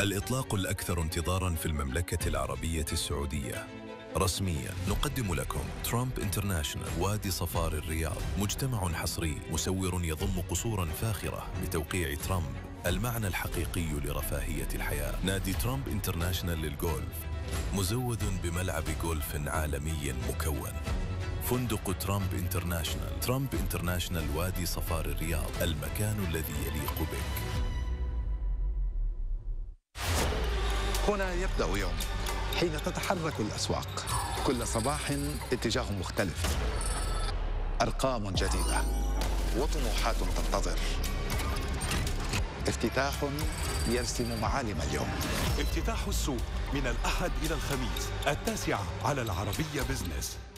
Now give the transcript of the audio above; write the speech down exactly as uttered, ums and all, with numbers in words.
الإطلاق الأكثر انتظاراً في المملكة العربية السعودية. رسمياً نقدم لكم ترامب انترناشنال وادي صفار الرياض، مجتمع حصري مسور يضم قصوراً فاخرة بتوقيع ترامب، المعنى الحقيقي لرفاهية الحياة. نادي ترامب انترناشنال للجولف مزود بملعب جولف عالمي مكون. فندق ترامب انترناشنال. ترامب انترناشنال وادي صفار الرياض، المكان الذي يليق بك. هنا يبدأ يومي حين تتحرك الأسواق، كل صباح اتجاه مختلف، أرقام جديدة وطموحات تنتظر، افتتاح يرسم معالم اليوم. افتتاح السوق من الأحد إلى الخميس التاسعة على العربية بزنس.